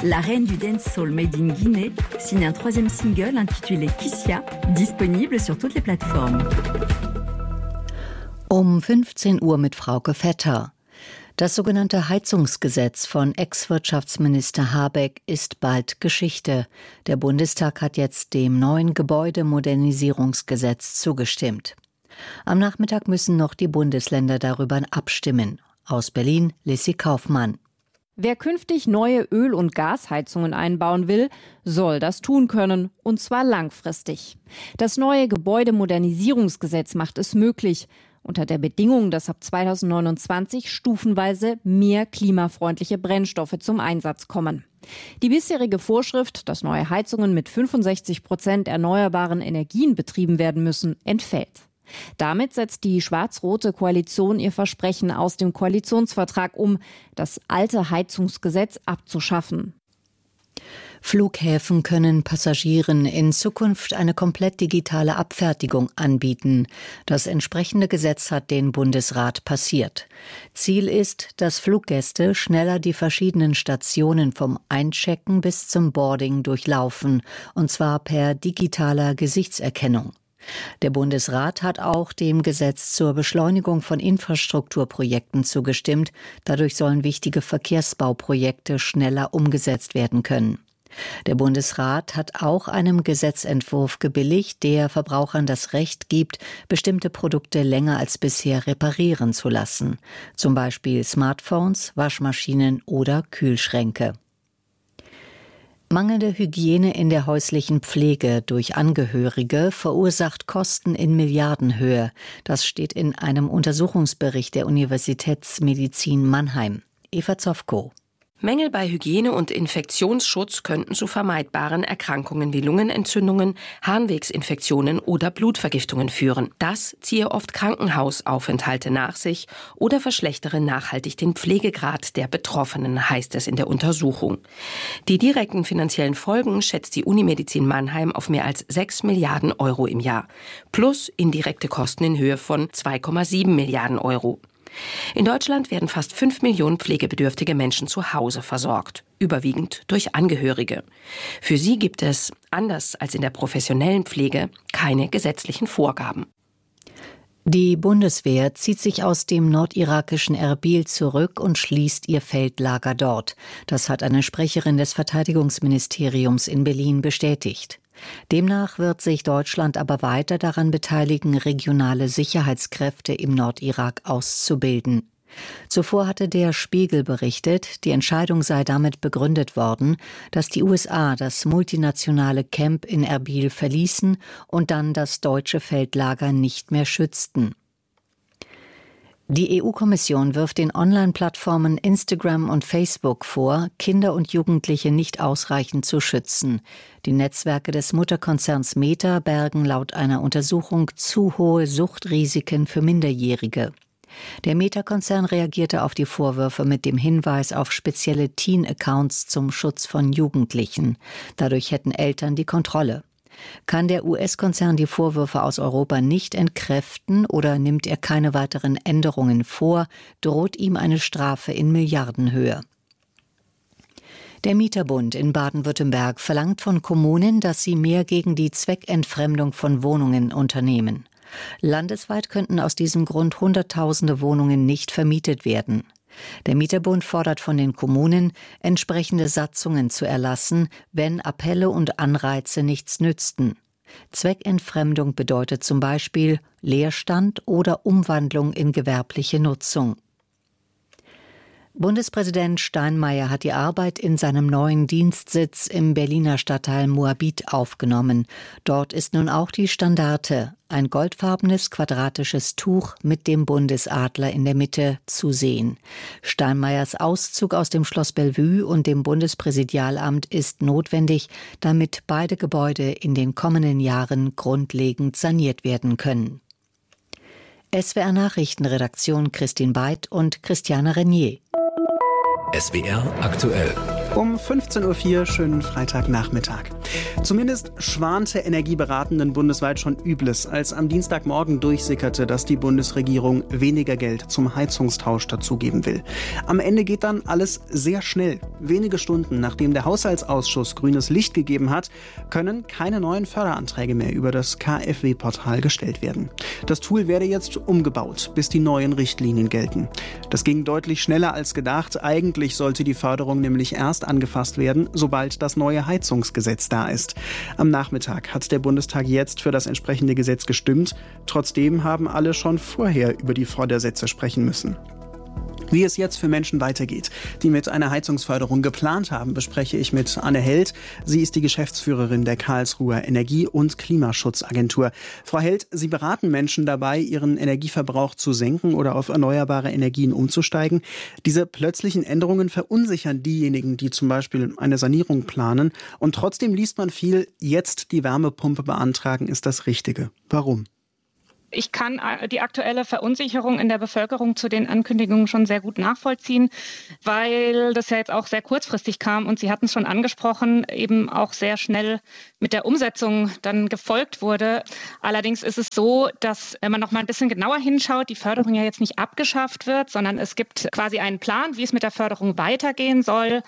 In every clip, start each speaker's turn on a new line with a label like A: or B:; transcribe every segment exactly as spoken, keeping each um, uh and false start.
A: La reine du dancehall made in Guinée signe un troisième single intitulé Kissia, disponible sur toutes les plateformes.
B: Um fünfzehn Uhr mit Frauke Vetter. Das sogenannte Heizungsgesetz von Ex-Wirtschaftsminister Habeck ist bald Geschichte. Der Bundestag hat jetzt dem neuen Gebäudemodernisierungsgesetz zugestimmt. Am Nachmittag müssen noch die Bundesländer darüber abstimmen. Aus Berlin, Lissy Kaufmann.
C: Wer künftig neue Öl- und Gasheizungen einbauen will, soll das tun können, und zwar langfristig. Das neue Gebäudemodernisierungsgesetz macht es möglich, unter der Bedingung, dass ab zweitausendneunundzwanzig stufenweise mehr klimafreundliche Brennstoffe zum Einsatz kommen. Die bisherige Vorschrift, dass neue Heizungen mit fünfundsechzig Prozent erneuerbaren Energien betrieben werden müssen, entfällt. Damit setzt die schwarz-rote Koalition ihr Versprechen aus dem Koalitionsvertrag um, das alte Heizungsgesetz abzuschaffen.
B: Flughäfen können Passagieren in Zukunft eine komplett digitale Abfertigung anbieten. Das entsprechende Gesetz hat den Bundesrat passiert. Ziel ist, dass Fluggäste schneller die verschiedenen Stationen vom Einchecken bis zum Boarding durchlaufen, und zwar per digitaler Gesichtserkennung. Der Bundesrat hat auch dem Gesetz zur Beschleunigung von Infrastrukturprojekten zugestimmt. Dadurch sollen wichtige Verkehrsbauprojekte schneller umgesetzt werden können. Der Bundesrat hat auch einem Gesetzentwurf gebilligt, der Verbrauchern das Recht gibt, bestimmte Produkte länger als bisher reparieren zu lassen. Zum Beispiel Smartphones, Waschmaschinen oder Kühlschränke. Mangelnde Hygiene in der häuslichen Pflege durch Angehörige verursacht Kosten in Milliardenhöhe. Das steht in einem Untersuchungsbericht der Universitätsmedizin Mannheim. Eva Zofko.
D: Mängel bei Hygiene und Infektionsschutz könnten zu vermeidbaren Erkrankungen wie Lungenentzündungen, Harnwegsinfektionen oder Blutvergiftungen führen. Das ziehe oft Krankenhausaufenthalte nach sich oder verschlechtere nachhaltig den Pflegegrad der Betroffenen, heißt es in der Untersuchung. Die direkten finanziellen Folgen schätzt die Unimedizin Mannheim auf mehr als sechs Milliarden Euro im Jahr, plus indirekte Kosten in Höhe von zwei Komma sieben Milliarden Euro. In Deutschland werden fast fünf Millionen pflegebedürftige Menschen zu Hause versorgt, überwiegend durch Angehörige. Für sie gibt es, anders als in der professionellen Pflege, keine gesetzlichen Vorgaben.
B: Die Bundeswehr zieht sich aus dem nordirakischen Erbil zurück und schließt ihr Feldlager dort. Das hat eine Sprecherin des Verteidigungsministeriums in Berlin bestätigt. Demnach wird sich Deutschland aber weiter daran beteiligen, regionale Sicherheitskräfte im Nordirak auszubilden. Zuvor hatte der Spiegel berichtet, die Entscheidung sei damit begründet worden, dass die U S A das multinationale Camp in Erbil verließen und dann das deutsche Feldlager nicht mehr schützten. Die E U-Kommission wirft den Online-Plattformen Instagram und Facebook vor, Kinder und Jugendliche nicht ausreichend zu schützen. Die Netzwerke des Mutterkonzerns Meta bergen laut einer Untersuchung zu hohe Suchtrisiken für Minderjährige. Der Meta-Konzern reagierte auf die Vorwürfe mit dem Hinweis auf spezielle Teen-Accounts zum Schutz von Jugendlichen. Dadurch hätten Eltern die Kontrolle. Kann der U S-Konzern die Vorwürfe aus Europa nicht entkräften oder nimmt er keine weiteren Änderungen vor, droht ihm eine Strafe in Milliardenhöhe. Der Mieterbund in Baden-Württemberg verlangt von Kommunen, dass sie mehr gegen die Zweckentfremdung von Wohnungen unternehmen. Landesweit könnten aus diesem Grund Hunderttausende Wohnungen nicht vermietet werden. Der Mieterbund fordert von den Kommunen, entsprechende Satzungen zu erlassen, wenn Appelle und Anreize nichts nützten. Zweckentfremdung bedeutet zum Beispiel Leerstand oder Umwandlung in gewerbliche Nutzung. Bundespräsident Steinmeier hat die Arbeit in seinem neuen Dienstsitz im Berliner Stadtteil Moabit aufgenommen. Dort ist nun auch die Standarte, ein goldfarbenes quadratisches Tuch mit dem Bundesadler in der Mitte, zu sehen. Steinmeiers Auszug aus dem Schloss Bellevue und dem Bundespräsidialamt ist notwendig, damit beide Gebäude in den kommenden Jahren grundlegend saniert werden können. S W R Nachrichtenredaktion Christine Beid und Christiane Renier.
E: S W R aktuell. Um fünfzehn Uhr vier, schönen Freitagnachmittag. Zumindest schwante Energieberatenden bundesweit schon Übles, als am Dienstagmorgen durchsickerte, dass die Bundesregierung weniger Geld zum Heizungstausch dazugeben will. Am Ende geht dann alles sehr schnell. Wenige Stunden nachdem der Haushaltsausschuss grünes Licht gegeben hat, können keine neuen Förderanträge mehr über das K f W-Portal gestellt werden. Das Tool werde jetzt umgebaut, bis die neuen Richtlinien gelten. Das ging deutlich schneller als gedacht. Eigentlich sollte die Förderung nämlich erst angefasst werden, sobald das neue Heizungsgesetz da ist. Am Nachmittag hat der Bundestag jetzt für das entsprechende Gesetz gestimmt. Trotzdem haben alle schon vorher über die Fördersätze sprechen müssen. Wie es jetzt für Menschen weitergeht, die mit einer Heizungsförderung geplant haben, bespreche ich mit Anne Held. Sie ist die Geschäftsführerin der Karlsruher Energie- und Klimaschutzagentur. Frau Held, Sie beraten Menschen dabei, ihren Energieverbrauch zu senken oder auf erneuerbare Energien umzusteigen. Diese plötzlichen Änderungen verunsichern diejenigen, die zum Beispiel eine Sanierung planen. Und trotzdem liest man viel, jetzt die Wärmepumpe beantragen ist das Richtige. Warum?
F: Ich kann die aktuelle Verunsicherung in der Bevölkerung zu den Ankündigungen schon sehr gut nachvollziehen, weil das ja jetzt auch sehr kurzfristig kam und Sie hatten es schon angesprochen, eben auch sehr schnell mit der Umsetzung dann gefolgt wurde. Allerdings ist es so, dass, wenn man noch mal ein bisschen genauer hinschaut, die Förderung ja jetzt nicht abgeschafft wird, sondern es gibt quasi einen Plan, wie es mit der Förderung weitergehen soll.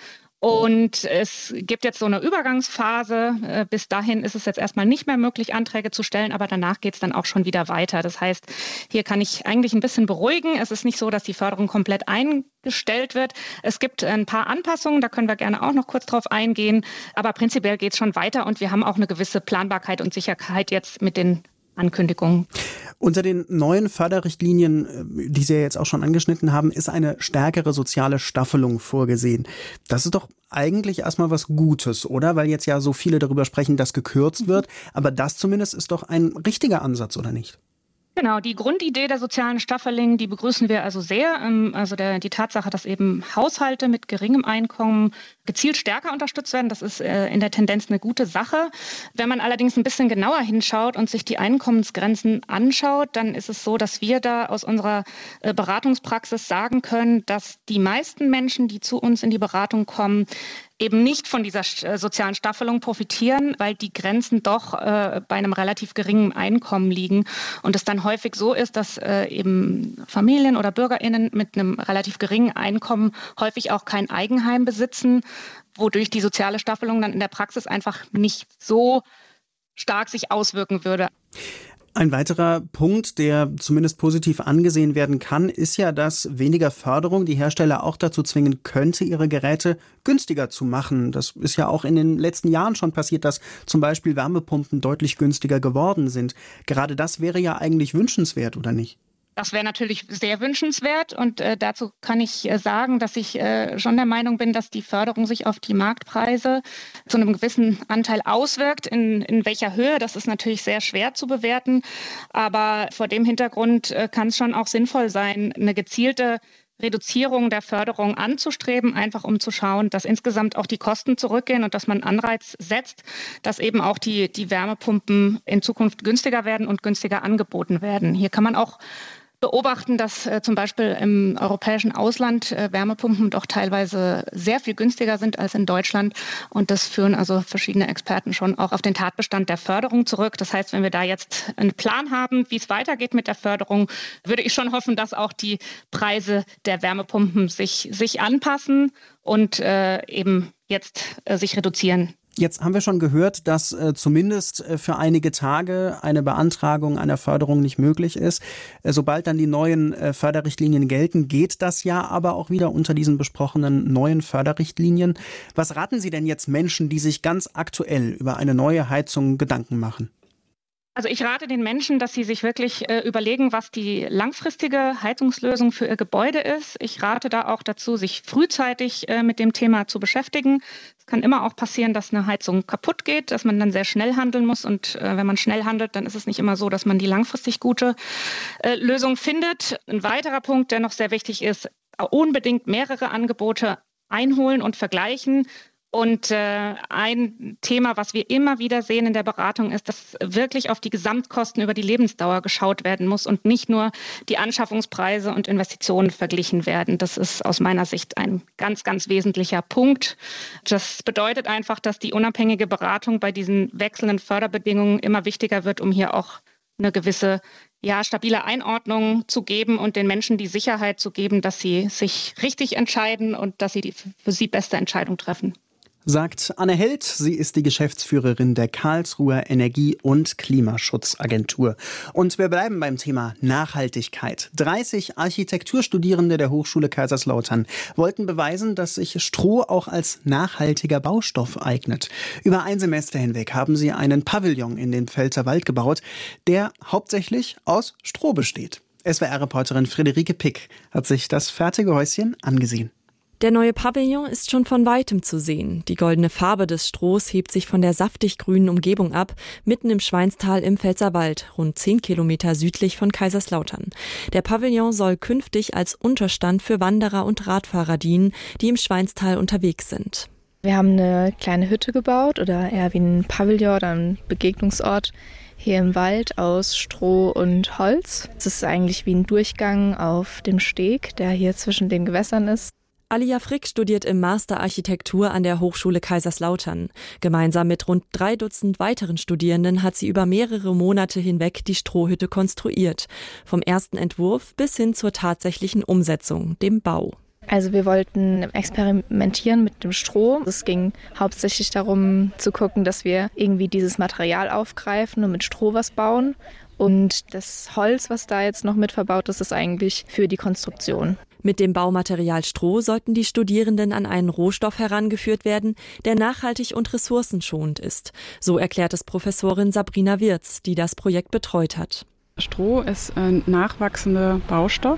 F: Und es gibt jetzt so eine Übergangsphase. Bis dahin ist es jetzt erstmal nicht mehr möglich, Anträge zu stellen, aber danach geht es dann auch schon wieder weiter. Das heißt, hier kann ich eigentlich ein bisschen beruhigen. Es ist nicht so, dass die Förderung komplett eingestellt wird. Es gibt ein paar Anpassungen, da können wir gerne auch noch kurz drauf eingehen. Aber prinzipiell geht es schon weiter und wir haben auch eine gewisse Planbarkeit und Sicherheit jetzt mit den Ankündigungen.
E: Unter den neuen Förderrichtlinien, die Sie ja jetzt auch schon angeschnitten haben, ist eine stärkere soziale Staffelung vorgesehen. Das ist doch eigentlich erstmal was Gutes, oder? Weil jetzt ja so viele darüber sprechen, dass gekürzt wird. Aber das zumindest ist doch ein richtiger Ansatz, oder nicht?
F: Genau, die Grundidee der sozialen Staffelung, die begrüßen wir also sehr. Also der, die Tatsache, dass eben Haushalte mit geringem Einkommen gezielt stärker unterstützt werden, das ist in der Tendenz eine gute Sache. Wenn man allerdings ein bisschen genauer hinschaut und sich die Einkommensgrenzen anschaut, dann ist es so, dass wir da aus unserer Beratungspraxis sagen können, dass die meisten Menschen, die zu uns in die Beratung kommen, eben nicht von dieser sozialen Staffelung profitieren, weil die Grenzen doch äh, bei einem relativ geringen Einkommen liegen und es dann häufig so ist, dass äh, eben Familien oder BürgerInnen mit einem relativ geringen Einkommen häufig auch kein Eigenheim besitzen, wodurch die soziale Staffelung dann in der Praxis einfach nicht so stark sich auswirken würde.
E: Ein weiterer Punkt, der zumindest positiv angesehen werden kann, ist ja, dass weniger Förderung die Hersteller auch dazu zwingen könnte, ihre Geräte günstiger zu machen. Das ist ja auch in den letzten Jahren schon passiert, dass zum Beispiel Wärmepumpen deutlich günstiger geworden sind. Gerade das wäre ja eigentlich wünschenswert, oder nicht?
F: Das wäre natürlich sehr wünschenswert und äh, dazu kann ich äh, sagen, dass ich äh, schon der Meinung bin, dass die Förderung sich auf die Marktpreise zu einem gewissen Anteil auswirkt. In, in welcher Höhe, das ist natürlich sehr schwer zu bewerten, aber vor dem Hintergrund äh, kann es schon auch sinnvoll sein, eine gezielte Reduzierung der Förderung anzustreben, einfach um zu schauen, dass insgesamt auch die Kosten zurückgehen und dass man Anreiz setzt, dass eben auch die, die Wärmepumpen in Zukunft günstiger werden und günstiger angeboten werden. Hier kann man auch beobachten, dass äh, zum Beispiel im europäischen Ausland äh, Wärmepumpen doch teilweise sehr viel günstiger sind als in Deutschland. Und das führen also verschiedene Experten schon auch auf den Tatbestand der Förderung zurück. Das heißt, wenn wir da jetzt einen Plan haben, wie es weitergeht mit der Förderung, würde ich schon hoffen, dass auch die Preise der Wärmepumpen sich, sich anpassen und äh, eben jetzt äh, sich reduzieren.
E: Jetzt haben wir schon gehört, dass äh, zumindest äh, für einige Tage eine Beantragung einer Förderung nicht möglich ist. Äh, sobald dann die neuen äh, Förderrichtlinien gelten, geht das ja aber auch wieder unter diesen besprochenen neuen Förderrichtlinien. Was raten Sie denn jetzt Menschen, die sich ganz aktuell über eine neue Heizung Gedanken machen?
F: Also ich rate den Menschen, dass sie sich wirklich äh, überlegen, was die langfristige Heizungslösung für ihr Gebäude ist. Ich rate da auch dazu, sich frühzeitig äh, mit dem Thema zu beschäftigen. Es kann immer auch passieren, dass eine Heizung kaputt geht, dass man dann sehr schnell handeln muss. Und äh, wenn man schnell handelt, dann ist es nicht immer so, dass man die langfristig gute äh, Lösung findet. Ein weiterer Punkt, der noch sehr wichtig ist, unbedingt mehrere Angebote einholen und vergleichen. Und äh, ein Thema, was wir immer wieder sehen in der Beratung, ist, dass wirklich auf die Gesamtkosten über die Lebensdauer geschaut werden muss und nicht nur die Anschaffungspreise und Investitionen verglichen werden. Das ist aus meiner Sicht ein ganz, ganz wesentlicher Punkt. Das bedeutet einfach, dass die unabhängige Beratung bei diesen wechselnden Förderbedingungen immer wichtiger wird, um hier auch eine gewisse ja, stabile Einordnung zu geben und den Menschen die Sicherheit zu geben, dass sie sich richtig entscheiden und dass sie die für sie beste Entscheidung treffen.
E: Sagt Anne Held. Sie ist die Geschäftsführerin der Karlsruher Energie- und Klimaschutzagentur. Und wir bleiben beim Thema Nachhaltigkeit. dreißig Architekturstudierende der Hochschule Kaiserslautern wollten beweisen, dass sich Stroh auch als nachhaltiger Baustoff eignet. Über ein Semester hinweg haben sie einen Pavillon in den Pfälzerwald gebaut, der hauptsächlich aus Stroh besteht. S W R-Reporterin Friederike Pick hat sich das fertige Häuschen angesehen.
G: Der neue Pavillon ist schon von Weitem zu sehen. Die goldene Farbe des Strohs hebt sich von der saftig grünen Umgebung ab, mitten im Schweinstal im Pfälzerwald, rund zehn Kilometer südlich von Kaiserslautern. Der Pavillon soll künftig als Unterstand für Wanderer und Radfahrer dienen, die im Schweinstal unterwegs sind.
H: Wir haben eine kleine Hütte gebaut oder eher wie ein Pavillon oder ein Begegnungsort hier im Wald aus Stroh und Holz. Es ist eigentlich wie ein Durchgang auf dem Steg, der hier zwischen den Gewässern ist.
G: Alia Frick studiert im Master Architektur an der Hochschule Kaiserslautern. Gemeinsam mit rund drei Dutzend weiteren Studierenden hat sie über mehrere Monate hinweg die Strohhütte konstruiert. Vom ersten Entwurf bis hin zur tatsächlichen Umsetzung, dem Bau.
H: Also wir wollten experimentieren mit dem Stroh. Es ging hauptsächlich darum zu gucken, dass wir irgendwie dieses Material aufgreifen und mit Stroh was bauen. Und das Holz, was da jetzt noch mit verbaut ist, ist eigentlich für die Konstruktion.
G: Mit dem Baumaterial Stroh sollten die Studierenden an einen Rohstoff herangeführt werden, der nachhaltig und ressourcenschonend ist. So erklärt es Professorin Sabrina Wirz, die das Projekt betreut hat.
I: Stroh ist ein nachwachsender Baustoff,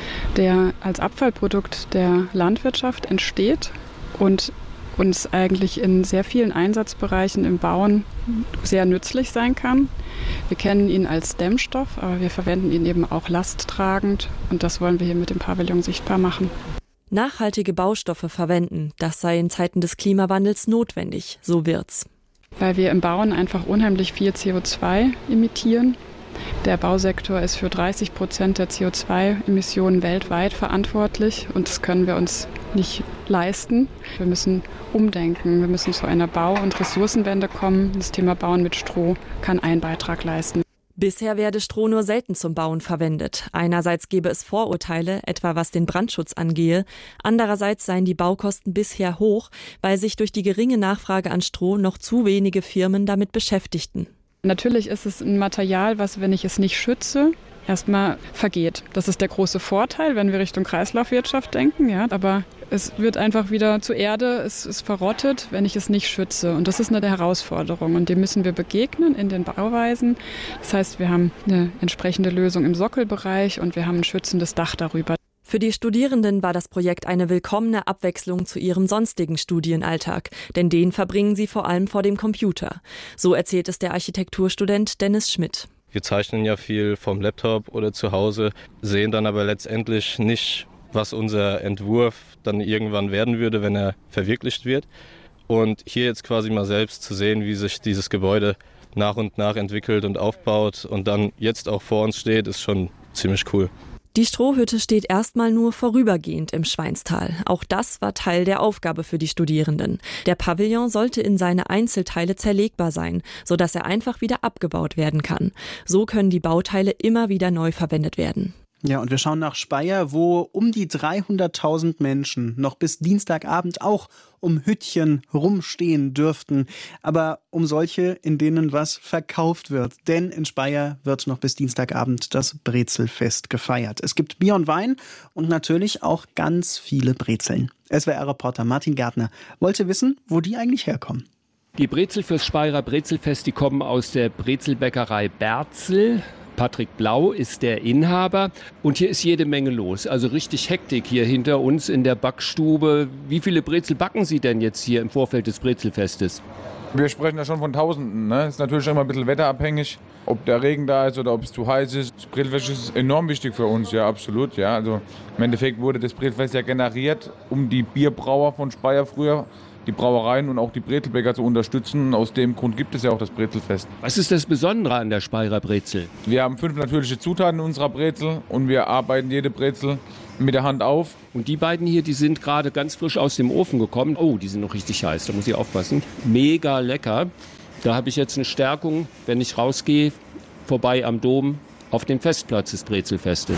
I: der als Abfallprodukt der Landwirtschaft entsteht und uns eigentlich in sehr vielen Einsatzbereichen im Bauen sehr nützlich sein kann. Wir kennen ihn als Dämmstoff, aber wir verwenden ihn eben auch lasttragend und das wollen wir hier mit dem Pavillon sichtbar machen.
G: Nachhaltige Baustoffe verwenden, das sei in Zeiten des Klimawandels notwendig, so Wirz.
I: Weil wir im Bauen einfach unheimlich viel C O zwei emittieren. Der Bausektor ist für dreißig Prozent der C O zwei Emissionen weltweit verantwortlich und das können wir uns nicht leisten. Wir müssen umdenken, wir müssen zu einer Bau- und Ressourcenwende kommen. Das Thema Bauen mit Stroh kann einen Beitrag leisten.
G: Bisher werde Stroh nur selten zum Bauen verwendet. Einerseits gebe es Vorurteile, etwa was den Brandschutz angehe. Andererseits seien die Baukosten bisher hoch, weil sich durch die geringe Nachfrage an Stroh noch zu wenige Firmen damit beschäftigten.
I: Natürlich ist es ein Material, was, wenn ich es nicht schütze, erstmal vergeht. Das ist der große Vorteil, wenn wir Richtung Kreislaufwirtschaft denken. Ja, aber es wird einfach wieder zu Erde, es ist verrottet, wenn ich es nicht schütze. Und das ist eine Herausforderung und dem müssen wir begegnen in den Bauweisen. Das heißt, wir haben eine entsprechende Lösung im Sockelbereich und wir haben ein schützendes Dach darüber.
G: Für die Studierenden war das Projekt eine willkommene Abwechslung zu ihrem sonstigen Studienalltag, denn den verbringen sie vor allem vor dem Computer. So erzählt es der Architekturstudent Dennis Schmidt.
J: Wir zeichnen ja viel vom Laptop oder zu Hause, sehen dann aber letztendlich nicht, was unser Entwurf dann irgendwann werden würde, wenn er verwirklicht wird. Und hier jetzt quasi mal selbst zu sehen, wie sich dieses Gebäude nach und nach entwickelt und aufbaut und dann jetzt auch vor uns steht, ist schon ziemlich cool.
G: Die Strohhütte steht erstmal nur vorübergehend im Schweinstal. Auch das war Teil der Aufgabe für die Studierenden. Der Pavillon sollte in seine Einzelteile zerlegbar sein, sodass er einfach wieder abgebaut werden kann. So können die Bauteile immer wieder neu verwendet werden.
E: Ja, und wir schauen nach Speyer, wo um die dreihunderttausend Menschen noch bis Dienstagabend auch um Hüttchen rumstehen dürften. Aber um solche, in denen was verkauft wird. Denn in Speyer wird noch bis Dienstagabend das Brezelfest gefeiert. Es gibt Bier und Wein und natürlich auch ganz viele Brezeln. S W R-Reporter Martin Gärtner wollte wissen, wo die eigentlich herkommen.
K: Die Brezel fürs Speyerer Brezelfest, die kommen aus der Brezelbäckerei Berzel. Patrick Blau ist der Inhaber und hier ist jede Menge los. Also richtig Hektik hier hinter uns in der Backstube. Wie viele Brezel backen Sie denn jetzt hier im Vorfeld des Brezelfestes?
L: Wir sprechen ja schon von Tausenden. Ne? Ist natürlich immer ein bisschen wetterabhängig, ob der Regen da ist oder ob es zu heiß ist. Das Brezelfest ist enorm wichtig für uns, ja, absolut. Ja. Also im Endeffekt wurde das Brezelfest ja generiert, um die Bierbrauer von Speyer früher die Brauereien und auch die Brezelbäcker zu unterstützen. Aus dem Grund gibt es ja auch das Brezelfest.
K: Was ist das Besondere an der Speyerer Brezel?
L: Wir haben fünf natürliche Zutaten in unserer Brezel und wir arbeiten jede Brezel mit der Hand auf.
K: Und die beiden hier, die sind gerade ganz frisch aus dem Ofen gekommen. Oh, die sind noch richtig heiß, da muss ich aufpassen. Mega lecker. Da habe ich jetzt eine Stärkung, wenn ich rausgehe, vorbei am Dom, auf dem Festplatz des Brezelfestes.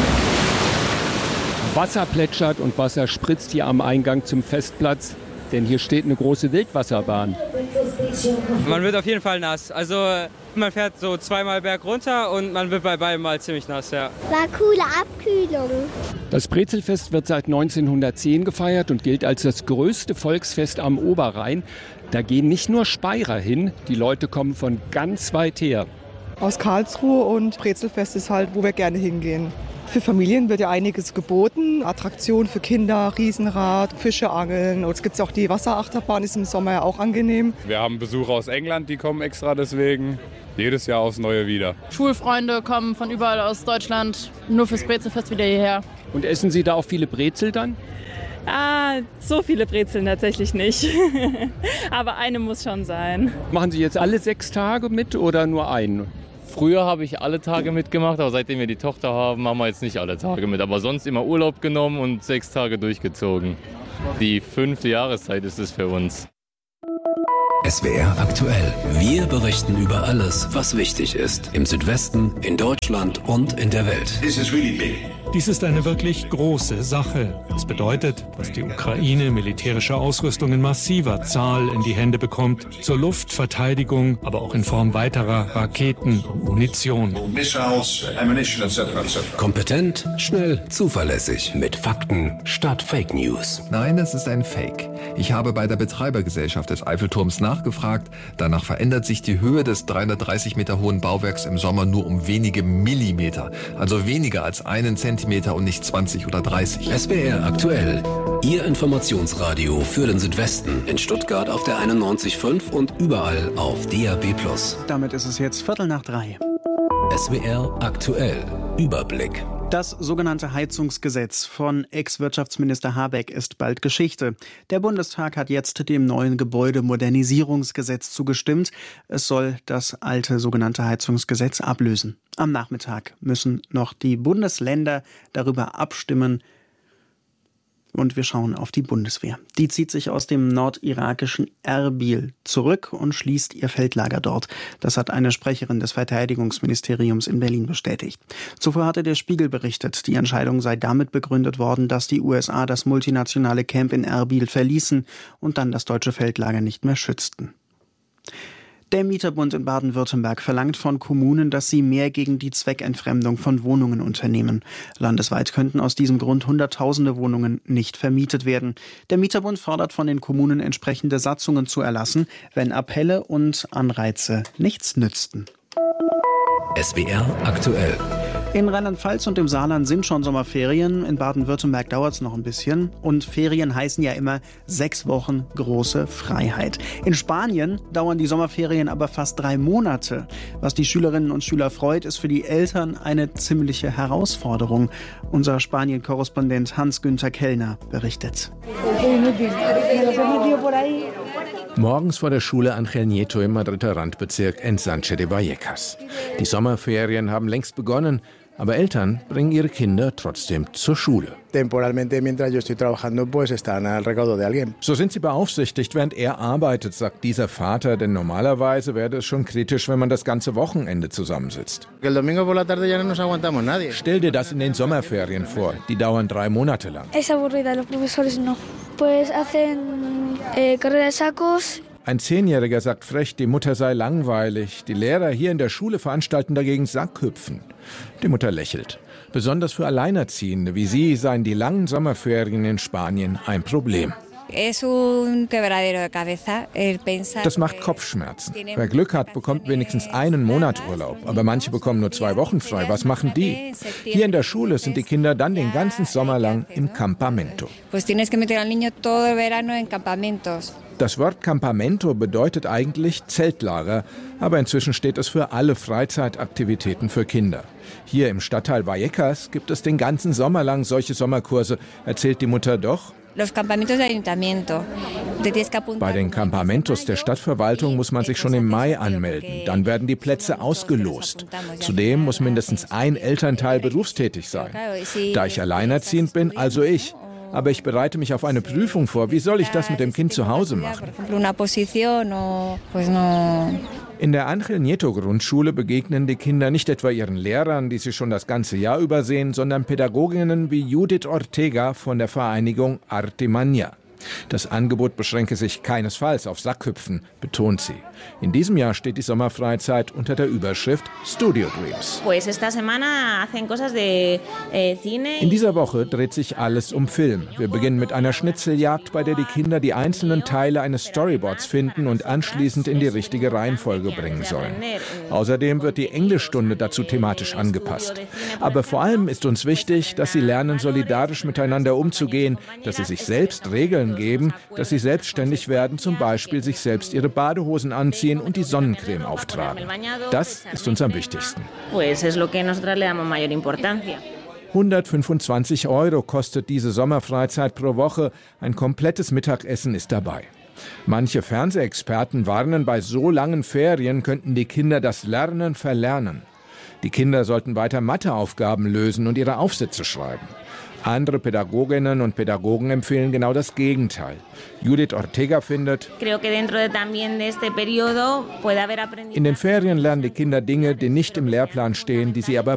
K: Wasser plätschert und Wasser spritzt hier am Eingang zum Festplatz, denn hier steht eine große Wildwasserbahn.
M: Man wird auf jeden Fall nass. Also man fährt so zweimal berg runter und man wird bei beiden mal ziemlich nass, ja.
N: War coole Abkühlung.
K: Das Brezelfest wird seit neunzehnhundertzehn gefeiert und gilt als das größte Volksfest am Oberrhein. Da gehen nicht nur Speyerer hin, die Leute kommen von ganz weit her.
O: Aus Karlsruhe, und Brezelfest ist halt, wo wir gerne hingehen. Für Familien wird ja einiges geboten. Attraktionen für Kinder, Riesenrad, Fische angeln. Und es gibt auch die Wasserachterbahn, ist im Sommer ja auch angenehm.
P: Wir haben Besucher aus England, die kommen extra deswegen. Jedes Jahr aufs Neue wieder.
Q: Schulfreunde kommen von überall aus Deutschland nur fürs Brezelfest wieder hierher.
K: Und essen Sie da auch viele Brezel dann?
R: Ah, so viele Brezeln tatsächlich nicht. Aber eine muss schon sein.
K: Machen Sie jetzt alle sechs Tage mit oder nur einen?
S: Früher habe ich alle Tage mitgemacht, aber seitdem wir die Tochter haben, machen wir jetzt nicht alle Tage mit. Aber sonst immer Urlaub genommen und sechs Tage durchgezogen. Die fünfte Jahreszeit ist es für uns.
T: S W R aktuell. Wir berichten über alles, was wichtig ist. Im Südwesten, in Deutschland und in der Welt.
U: Dies ist eine wirklich große Sache. Es bedeutet, dass die Ukraine militärische Ausrüstung in massiver Zahl in die Hände bekommt, zur Luftverteidigung, aber auch in Form weiterer Raketen und Munition.
T: Kompetent, schnell, zuverlässig, mit Fakten statt Fake News.
V: Nein, es ist ein Fake. Ich habe bei der Betreibergesellschaft des Eiffelturms nachgefragt. Danach verändert sich die Höhe des dreihundertdreißig Meter hohen Bauwerks im Sommer nur um wenige Millimeter. Also weniger als einen Zentimeter und nicht zwanzig oder dreißig.
T: S W R aktuell. Ihr Informationsradio für den Südwesten. In Stuttgart auf der einundneunzig Komma fünf und überall auf D A B plus.
E: Damit ist es jetzt Viertel nach drei.
T: S W R aktuell. Überblick.
E: Das sogenannte Heizungsgesetz von Ex-Wirtschaftsminister Habeck ist bald Geschichte. Der Bundestag hat jetzt dem neuen Gebäudemodernisierungsgesetz zugestimmt. Es soll das alte sogenannte Heizungsgesetz ablösen. Am Nachmittag müssen noch die Bundesländer darüber abstimmen. Und wir schauen auf die Bundeswehr. Die zieht sich aus dem nordirakischen Erbil zurück und schließt ihr Feldlager dort. Das hat eine Sprecherin des Verteidigungsministeriums in Berlin bestätigt. Zuvor hatte der Spiegel berichtet, die Entscheidung sei damit begründet worden, dass die U S A das multinationale Camp in Erbil verließen und dann das deutsche Feldlager nicht mehr schützten. Der Mieterbund in Baden-Württemberg verlangt von Kommunen, dass sie mehr gegen die Zweckentfremdung von Wohnungen unternehmen. Landesweit könnten aus diesem Grund Hunderttausende Wohnungen nicht vermietet werden. Der Mieterbund fordert von den Kommunen, entsprechende Satzungen zu erlassen, wenn Appelle und Anreize nichts nützten.
T: S W R aktuell.
E: In Rheinland-Pfalz und im Saarland sind schon Sommerferien. In Baden-Württemberg dauert es noch ein bisschen. Und Ferien heißen ja immer sechs Wochen große Freiheit. In Spanien dauern die Sommerferien aber fast drei Monate. Was die Schülerinnen und Schüler freut, ist für die Eltern eine ziemliche Herausforderung. Unser Spanien-Korrespondent Hans-Günther Kellner berichtet.
W: Morgens vor der Schule Angel Nieto im Madrider Randbezirk Ensanche de Vallecas. Die Sommerferien haben längst begonnen, aber Eltern bringen ihre Kinder trotzdem zur Schule. So sind sie beaufsichtigt, während er arbeitet, sagt dieser Vater, denn normalerweise wäre es schon kritisch, wenn man das ganze Wochenende zusammensitzt. Stell dir das in den Sommerferien vor, die dauern drei Monate lang. Ein Zehnjähriger sagt frech, die Mutter sei langweilig. Die Lehrer hier in der Schule veranstalten dagegen Sackhüpfen. Die Mutter lächelt. Besonders für Alleinerziehende wie sie seien die langen Sommerferien in Spanien ein Problem. Das macht Kopfschmerzen. Wer Glück hat, bekommt wenigstens einen Monat Urlaub. Aber manche bekommen nur zwei Wochen frei. Was machen die? Hier in der Schule sind die Kinder dann den ganzen Sommer lang im Campamento. Das Wort Campamento bedeutet eigentlich Zeltlager, aber inzwischen steht es für alle Freizeitaktivitäten für Kinder. Hier im Stadtteil Vallecas gibt es den ganzen Sommer lang solche Sommerkurse, erzählt die Mutter doch. Bei den Campamentos der Stadtverwaltung muss man sich schon im Mai anmelden. Dann werden die Plätze ausgelost. Zudem muss mindestens ein Elternteil berufstätig sein. Da ich alleinerziehend bin, also ich. Aber ich bereite mich auf eine Prüfung vor. Wie soll ich das mit dem Kind zu Hause machen? In der Angel Nieto Grundschule begegnen die Kinder nicht etwa ihren Lehrern, die sie schon das ganze Jahr übersehen, sondern Pädagoginnen wie Judith Ortega von der Vereinigung Artimania. Das Angebot beschränke sich keinesfalls auf Sackhüpfen, betont sie. In diesem Jahr steht die Sommerfreizeit unter der Überschrift Studio Dreams. In dieser Woche dreht sich alles um Film. Wir beginnen mit einer Schnitzeljagd, bei der die Kinder die einzelnen Teile eines Storyboards finden und anschließend in die richtige Reihenfolge bringen sollen. Außerdem wird die Englischstunde dazu thematisch angepasst. Aber vor allem ist uns wichtig, dass sie lernen, solidarisch miteinander umzugehen, dass sie sich selbst Regeln geben, dass sie selbstständig werden, zum Beispiel sich selbst ihre Badehosen anziehen und die Sonnencreme auftragen. Das ist uns am wichtigsten. hundertfünfundzwanzig Euro kostet diese Sommerfreizeit pro Woche. Ein komplettes Mittagessen ist dabei. Manche Fernsehexperten warnen, bei so langen Ferien könnten die Kinder das Lernen verlernen. Die Kinder sollten weiter Matheaufgaben lösen und ihre Aufsätze schreiben. Andere Pädagoginnen und Pädagogen empfehlen genau das Gegenteil. Judith Ortega findet, in den Ferien lernen die Kinder Dinge, die nicht im Lehrplan stehen, die sie aber